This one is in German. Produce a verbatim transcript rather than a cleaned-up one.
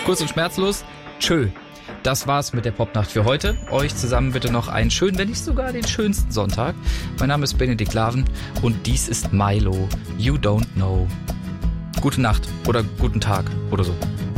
Kurz und schmerzlos, tschö. Das war's mit der Popnacht für heute. Euch zusammen bitte noch einen schönen, wenn nicht sogar den schönsten Sonntag. Mein Name ist Benedikt Laven und dies ist Milo. You don't know. Gute Nacht oder guten Tag oder so.